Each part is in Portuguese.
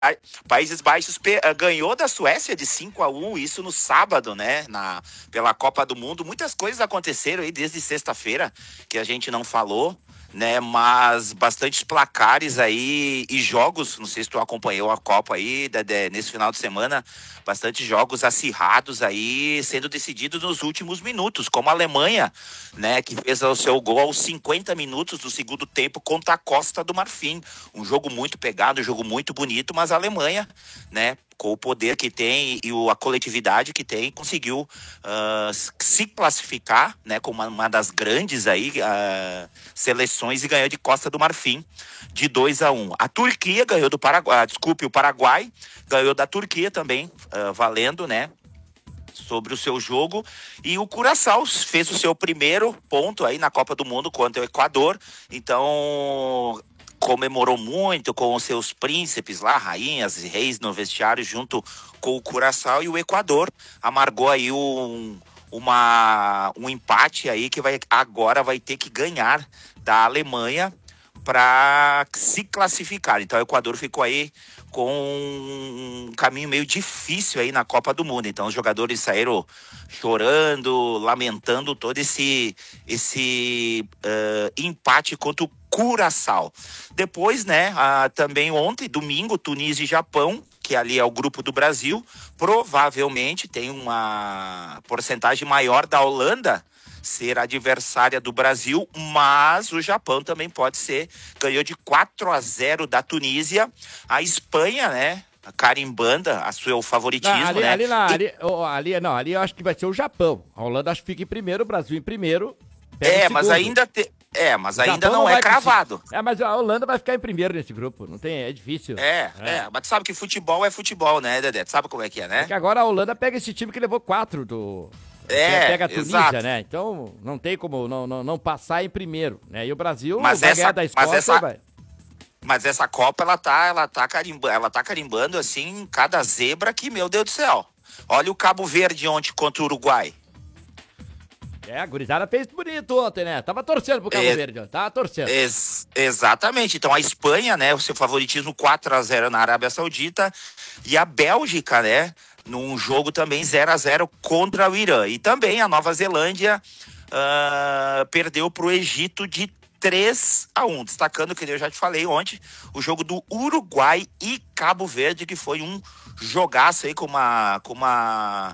Países Baixos ganhou da Suécia de 5-1, isso no sábado, né? Pela Copa do Mundo. Muitas coisas aconteceram aí desde sexta-feira que a gente não falou, né? Mas bastantes placares aí e jogos. Não sei se tu acompanhou a Copa aí nesse final de semana. Bastante jogos acirrados aí sendo decididos nos últimos minutos, como a Alemanha, né, que fez o seu gol aos 50 minutos do segundo tempo contra a Costa do Marfim. Um jogo muito pegado, um jogo muito bonito, mas a Alemanha, né, com o poder que tem e a coletividade que tem, conseguiu se classificar, né, como uma das grandes aí, seleções, e ganhou de Costa do Marfim de 2-1. A Turquia ganhou do Paraguai, o Paraguai ganhou da Turquia também, valendo, né, sobre o seu jogo. E o Curaçao fez o seu primeiro ponto aí na Copa do Mundo contra o Equador. Então, comemorou muito com os seus príncipes lá, rainhas e reis no vestiário, junto com o Curaçao. E o Equador amargou aí um empate aí que agora vai ter que ganhar da Alemanha para se classificar. Então o Equador ficou aí com um caminho meio difícil aí na Copa do Mundo. Então os jogadores saíram chorando, lamentando todo esse empate contra o Curaçao. Depois, né, também ontem, domingo, Tunísia e Japão, que ali é o grupo do Brasil, provavelmente tem uma porcentagem maior da Holanda ser adversária do Brasil, mas o Japão também pode ser. Ganhou de 4-0 da Tunísia. A Espanha, né, carimbando a seu favoritismo, né? Ali eu acho que vai ser o Japão. A Holanda acho que fica em primeiro, o Brasil em primeiro. Mas ainda não é cravado. Mas a Holanda vai ficar em primeiro nesse grupo, não tem, é difícil. Mas tu sabe que futebol é futebol, né, Dedé? Tu sabe como é que é, né? Porque agora a Holanda pega esse time que levou 4 do... pega a Tunísia, exato, né? Então não tem como não passar em primeiro, né? E o Brasil vai ganhar da Escócia, Mas essa Copa, ela tá carimbando, assim, cada zebra que, meu Deus do céu. Olha o Cabo Verde ontem contra o Uruguai. A gurizada fez bonito ontem, né? Tava torcendo pro Cabo Verde, ó. Tava torcendo. Exatamente. Então a Espanha, né, o seu favoritismo 4-0 na Arábia Saudita, e a Bélgica, né, num jogo também 0-0 contra o Irã. E também a Nova Zelândia perdeu pro Egito de 3-1, destacando, que eu já te falei ontem, o jogo do Uruguai e Cabo Verde, que foi um jogaço aí com uma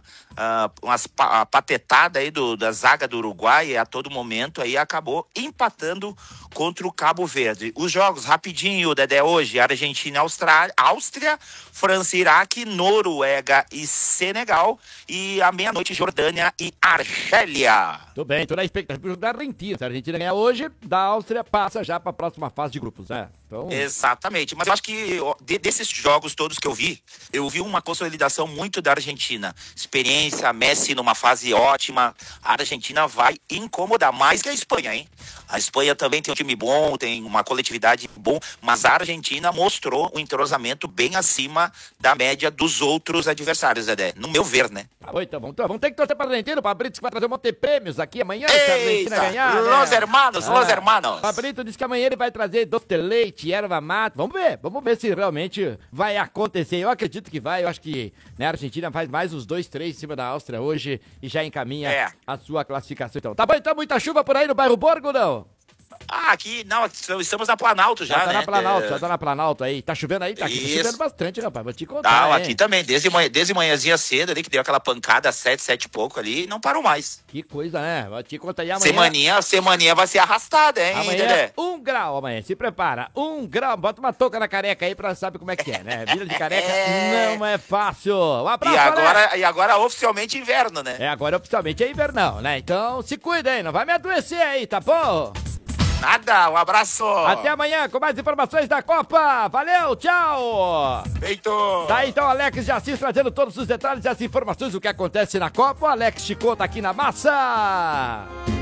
patetada aí da zaga do Uruguai, e a todo momento aí acabou empatando contra o Cabo Verde. Os jogos, rapidinho, Dedé, hoje, Argentina e Áustria, França e Iraque, Noruega e Senegal, e à meia-noite, Jordânia e Argélia. Tudo bem, tô na expectativa do jogo da Argentina. Se a Argentina ganhar hoje, da Áustria passa já para a próxima fase de grupos, né? Então... Exatamente, mas eu acho que desses jogos todos que eu vi uma consolidação muito da Argentina. Experiência, Messi numa fase ótima. A Argentina vai incomodar mais que a Espanha, hein? A Espanha também tem um time bom, tem uma coletividade bom, mas a Argentina mostrou um entrosamento bem acima da média dos outros adversários, Dedé. No meu ver, né? Então vamos ter que torcer para a Argentina. O Pablito vai trazer um monte de prêmios aqui amanhã. Se a Argentina ganhar, los hermanos. O Pablito disse que amanhã ele vai trazer doce de leite, erva mate. Vamos ver se realmente vai acontecer. Eu acredito que vai. Eu acho que, né, a Argentina faz mais uns 2-3 em cima da Áustria hoje e já encaminha a sua classificação. Então, tá bom, então muita chuva por aí no bairro Borgo, não? Aqui, não, estamos na Planalto já, né? Já tá na Planalto aí. Tá chovendo aí? Tá chovendo bastante, rapaz. Vou te contar, aqui também, desde manhãzinha cedo ali, que deu aquela pancada, 7 e pouco ali, e não parou mais. Que coisa, né? Vou te contar aí amanhã. Semaninha vai ser arrastada, hein, amanhã Dedé? 1 grau amanhã, se prepara. 1 grau, bota uma touca na careca aí pra saber como é que é, né? Vida de careca não é fácil. Um abraço, e agora oficialmente inverno, né? Agora oficialmente é invernão, né? Então se cuida aí, não vai me adoecer aí, tá bom? Nada, um abraço. Até amanhã com mais informações da Copa. Valeu, tchau. Feito. Tá aí, então, Alex de Assis trazendo todos os detalhes e as informações do que acontece na Copa. O Alex te conta aqui na Massa.